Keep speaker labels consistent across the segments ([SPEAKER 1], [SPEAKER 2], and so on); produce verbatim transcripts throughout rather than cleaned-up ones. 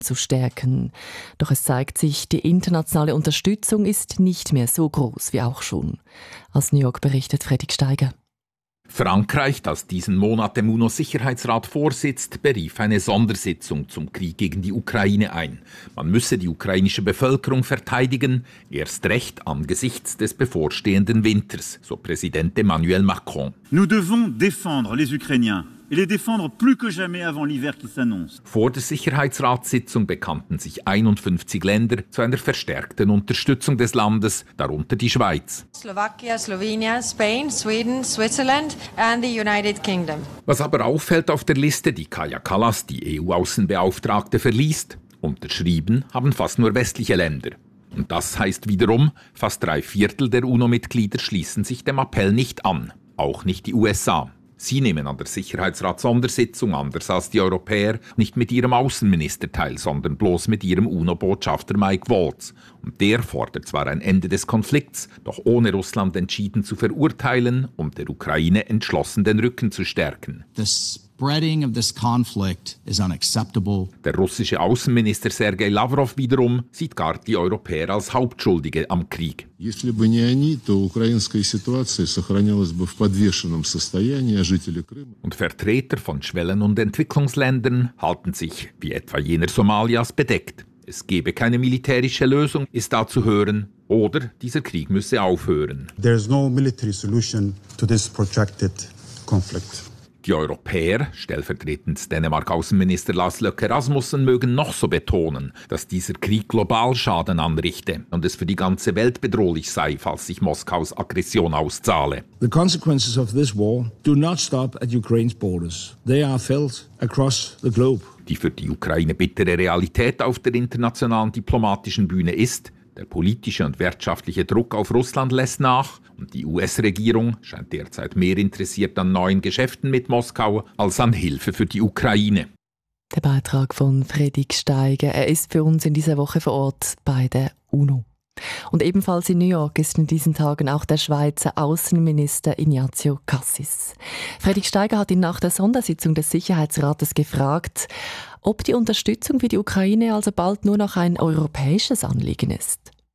[SPEAKER 1] zu stärken. Doch es zeigt sich, die internationale Unterstützung ist nicht mehr so groß wie auch schon. Aus New York berichtet Fredrik Steiger.
[SPEAKER 2] Frankreich, das diesen Monat dem UNO-Sicherheitsrat vorsitzt, berief eine Sondersitzung zum Krieg gegen die Ukraine ein. Man müsse die ukrainische Bevölkerung verteidigen, erst recht angesichts des bevorstehenden Winters, so Präsident Emmanuel Macron.
[SPEAKER 3] Nous devons défendre les Ukrainiens. Et les défendre plus que jamais avant l'hiver qui s'annonce.
[SPEAKER 2] Vor der Sicherheitsratssitzung bekannten sich einundfünfzig Länder zu einer verstärkten Unterstützung des Landes, darunter die Schweiz.
[SPEAKER 4] Slovakia, Slovenia, Spain, Sweden, Switzerland and the United Kingdom.
[SPEAKER 2] Was aber auffällt auf der Liste, die Kaja Kallas, die E U-Außenbeauftragte, verliest, unterschrieben haben fast nur westliche Länder. Und das heißt wiederum, fast drei Viertel der UNO-Mitglieder schließen sich dem Appell nicht an, auch nicht die U S A. Sie nehmen an der Sicherheitsrat-Sondersitzung, anders als die Europäer, nicht mit ihrem Außenminister teil, sondern bloß mit ihrem UNO-Botschafter Mike Waltz. Und der fordert zwar ein Ende des Konflikts, doch ohne Russland entschieden zu verurteilen, um der Ukraine entschlossen den Rücken zu stärken.
[SPEAKER 5] The spreading of this conflict is unacceptable.
[SPEAKER 2] Der russische Außenminister Sergei Lavrov wiederum sieht gar die Europäer als Hauptschuldige am Krieg.
[SPEAKER 6] Если бы не они, то украинская ситуация сохранялась бы в подвешенном состоянии, а жители Крыма.
[SPEAKER 2] Und Vertreter von Schwellen- und Entwicklungsländern halten sich, wie etwa jener Somalias, bedeckt. Es gebe keine militärische Lösung, ist da zu hören, oder dieser Krieg müsse aufhören.
[SPEAKER 7] There is no military solution to this protracted conflict.
[SPEAKER 2] Die Europäer, stellvertretend Dänemark-Außenminister Lars Løkke Rasmussen, mögen noch so betonen, dass dieser Krieg global Schaden anrichte und es für die ganze Welt bedrohlich sei, falls sich Moskaus Aggression auszahle.
[SPEAKER 8] The consequences of this war do not stop at Ukraine's borders. They are felt across the globe.
[SPEAKER 2] Die für die Ukraine bittere Realität auf der internationalen diplomatischen Bühne ist, der politische und wirtschaftliche Druck auf Russland lässt nach und die U S-Regierung scheint derzeit mehr interessiert an neuen Geschäften mit Moskau als an Hilfe für die Ukraine.
[SPEAKER 1] Der Beitrag von Fredrik Steiger. Er ist für uns in dieser Woche vor Ort bei der UNO. Und ebenfalls in New York ist in diesen Tagen auch der Schweizer Außenminister Ignazio Cassis. Fredrik Steiger hat ihn nach der Sondersitzung des Sicherheitsrates gefragt, ob die Unterstützung für die Ukraine also bald nur noch ein europäisches Anliegen ist.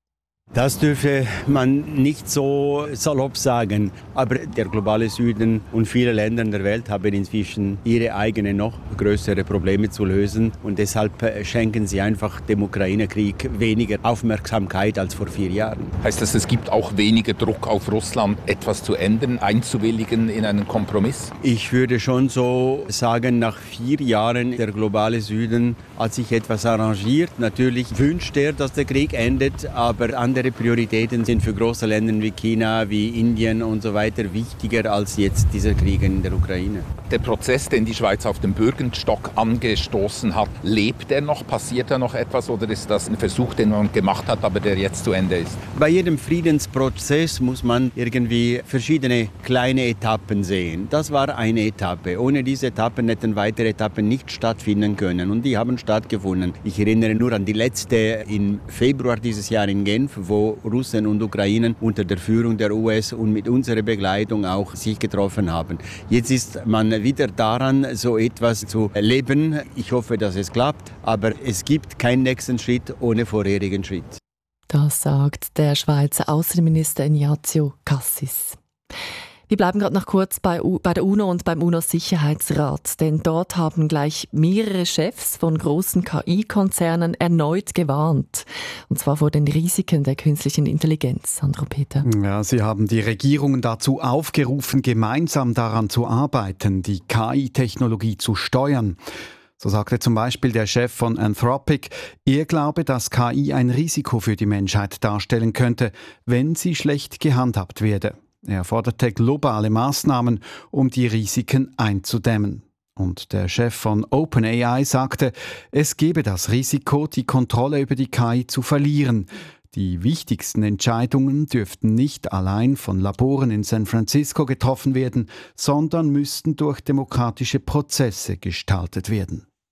[SPEAKER 9] Das dürfe man nicht so salopp sagen. Aber der globale Süden und viele Länder der Welt haben inzwischen ihre eigenen noch größere Probleme zu lösen. Und deshalb schenken sie einfach dem Ukraine-Krieg weniger Aufmerksamkeit als vor vier Jahren.
[SPEAKER 2] Heißt das, es gibt auch weniger Druck auf Russland, etwas zu ändern, einzuwilligen in einen Kompromiss?
[SPEAKER 9] Ich würde schon so sagen, nach vier Jahren der globale Süden hat sich etwas arrangiert. Natürlich wünscht er, dass der Krieg endet, aber andere Prioritäten sind für große Länder wie China, wie Indien und so weiter wichtiger als jetzt dieser Krieg in der Ukraine.
[SPEAKER 2] Der Prozess, den die Schweiz auf dem Bürgenstock angestoßen hat, lebt er noch? Passiert da noch etwas oder ist das ein Versuch, den man gemacht hat, aber der jetzt zu Ende ist?
[SPEAKER 9] Bei jedem Friedensprozess muss man irgendwie verschiedene kleine Etappen sehen. Das war eine Etappe. Ohne diese Etappen hätten weitere Etappen nicht stattfinden können und die haben stattgefunden. Ich erinnere nur an die letzte im Februar dieses Jahr in Genf, wo Russen und Ukrainen unter der Führung der U S und mit unserer Begleitung auch sich getroffen haben. Jetzt ist man wieder daran, so etwas zu erleben. Ich hoffe, dass es klappt, aber es gibt keinen nächsten Schritt ohne vorherigen Schritt.
[SPEAKER 1] Das sagt der Schweizer Außenminister Ignazio Cassis. Wir bleiben gerade noch kurz bei, U- bei der UNO und beim UNO-Sicherheitsrat, denn dort haben gleich mehrere Chefs von großen K I-Konzernen erneut gewarnt. Und zwar vor den Risiken der künstlichen Intelligenz. Sandro Peter.
[SPEAKER 10] Ja, sie haben die Regierungen dazu aufgerufen, gemeinsam daran zu arbeiten, die K I-Technologie zu steuern. So sagte zum Beispiel der Chef von Anthropic, er glaube, dass K I ein Risiko für die Menschheit darstellen könnte, wenn sie schlecht gehandhabt werde. Er forderte globale Maßnahmen, um die Risiken einzudämmen. Und der Chef von OpenAI sagte, es gebe das Risiko, die Kontrolle über die K I zu verlieren. Die wichtigsten Entscheidungen dürften nicht allein von Laboren in San Francisco getroffen werden, sondern müssten durch demokratische Prozesse gestaltet werden.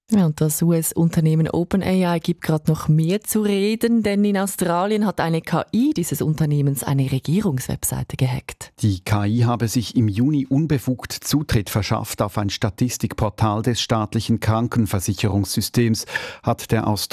[SPEAKER 1] Ja, und das U S-Unternehmen OpenAI gibt gerade noch mehr zu reden, denn in Australien hat eine K I dieses Unternehmens eine Regierungswebseite gehackt.
[SPEAKER 10] Die K I habe sich im Juni unbefugt Zutritt verschafft auf ein Statistikportal des staatlichen Krankenversicherungssystems, hat der Australier